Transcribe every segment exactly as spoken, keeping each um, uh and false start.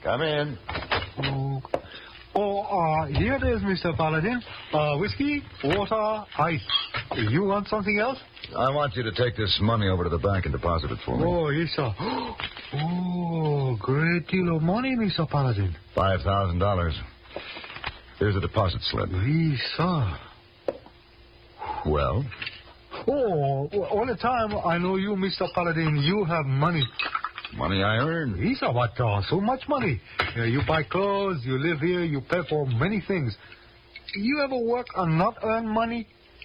Come in. Oh, oh uh, here it is, Mister Paladin. Uh, whiskey, water, ice. You want something else? I want you to take this money over to the bank and deposit it for me. Oh, yes, sir. Oh, great deal of money, Mister Paladin. Five thousand dollars. Here's a deposit slip. Yes, sir. Well? Oh, all the time I know you, Mister Paladin, you have money. Money I earned. Yes, sir, but uh, so much money. Uh, you buy clothes, you live here, you pay for many things. You ever work and not earn money?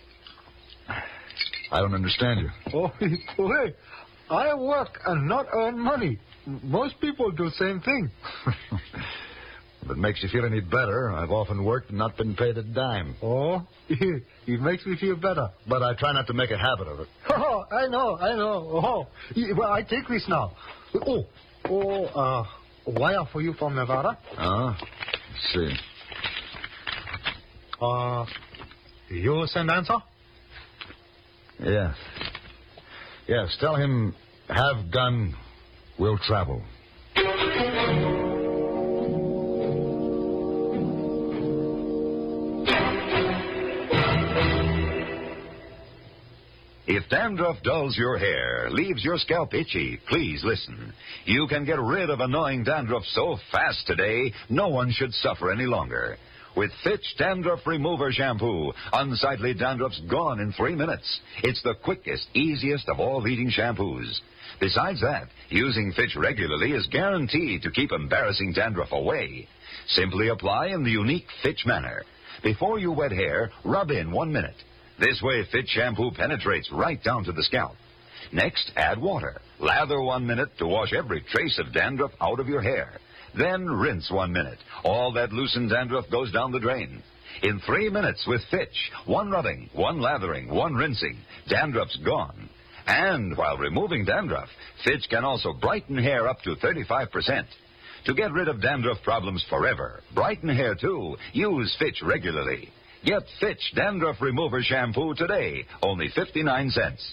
I don't understand you. Oh, hey, I work and not earn money. Most people do the same thing. If it makes you feel any better, I've often worked and not been paid a dime. Oh, it makes me feel better. But I try not to make a habit of it. Oh, I know, I know. Oh, well, I take this now. Oh, oh, uh, wire for you from Nevada. Ah, let's see. Uh, you send answer? Yes. Yes, tell him, have gun, will travel. If dandruff dulls your hair, leaves your scalp itchy, please listen. You can get rid of annoying dandruff so fast today, no one should suffer any longer. With Fitch Dandruff Remover Shampoo, unsightly dandruff's gone in three minutes. It's the quickest, easiest of all leading shampoos. Besides that, using Fitch regularly is guaranteed to keep embarrassing dandruff away. Simply apply in the unique Fitch manner. Before you wet hair, rub in one minute. This way, Fitch shampoo penetrates right down to the scalp. Next, add water. Lather one minute to wash every trace of dandruff out of your hair. Then rinse one minute. All that loosened dandruff goes down the drain. In three minutes with Fitch, one rubbing, one lathering, one rinsing, dandruff's gone. And while removing dandruff, Fitch can also brighten hair up to thirty-five percent. To get rid of dandruff problems forever, brighten hair too, use Fitch regularly. Get Fitch Dandruff Remover Shampoo today, only fifty-nine cents.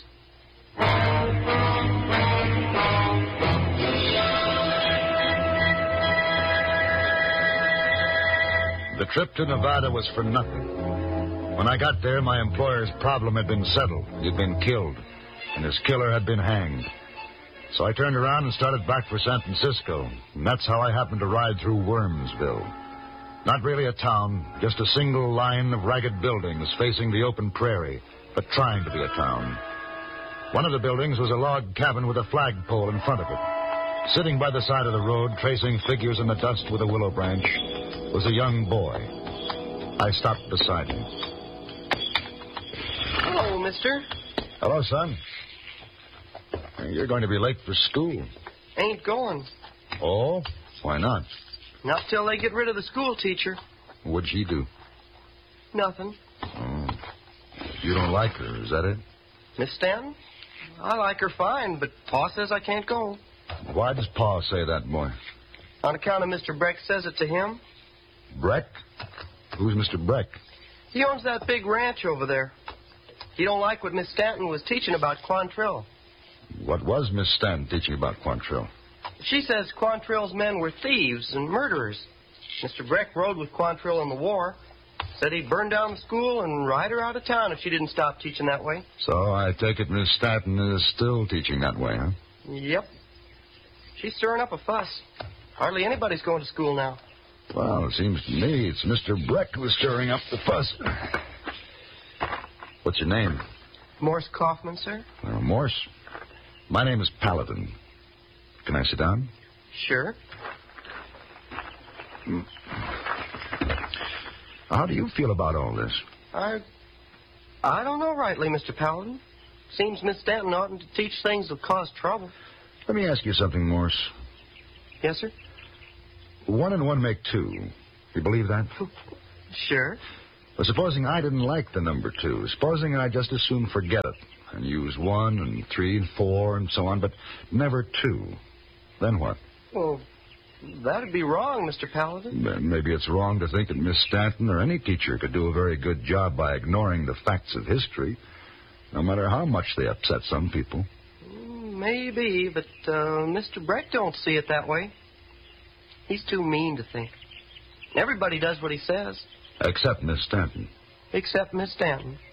The trip to Nevada was for nothing. When I got there, my employer's problem had been settled. He'd been killed, and his killer had been hanged. So I turned around and started back for San Francisco, and that's how I happened to ride through Wormsville. Not really a town, just a single line of ragged buildings facing the open prairie, but trying to be a town. One of the buildings was a log cabin with a flagpole in front of it. Sitting by the side of the road, tracing figures in the dust with a willow branch, was a young boy. I stopped beside him. Hello, mister. Hello, son. You're going to be late for school. Ain't going. Oh? Why not? Not till they get rid of the school teacher. What'd she do? Nothing. Oh. You don't like her, is that it? Miss Stanton? I like her fine, but Pa says I can't go. Why does Pa say that, boy? On account of Mister Breck says it to him. Breck? Who's Mister Breck? He owns that big ranch over there. He don't like what Miss Stanton was teaching about Quantrill. What was Miss Stanton teaching about Quantrill? She says Quantrill's men were thieves and murderers. Mister Breck rode with Quantrill in the war. Said he'd burn down the school and ride her out of town if she didn't stop teaching that way. So I take it Miss Stanton is still teaching that way, huh? Yep. She's stirring up a fuss. Hardly anybody's going to school now. Well, it seems to me it's Mister Breck who's stirring up the fuss. What's your name? Morse Kaufman, sir. Well, Morse. My name is Paladin. Can I sit down? Sure. How do you feel about all this? I... I don't know rightly, Mister Paladin. Seems Miss Stanton oughtn't to teach things that cause trouble. Let me ask you something, Morse. Yes, sir? One and one make two. You believe that? Sure. Well, supposing I didn't like the number two. Supposing I just as soon forget it and use one and three and four and so on, but never two. Then what? Well, that'd be wrong, Mister Paladin. Maybe it's wrong to think that Miss Stanton or any teacher could do a very good job by ignoring the facts of history, no matter how much they upset some people. Maybe, but uh, Mister Breck don't see it that way. He's too mean to think. Everybody does what he says. Except Miss Stanton. Except Miss Stanton.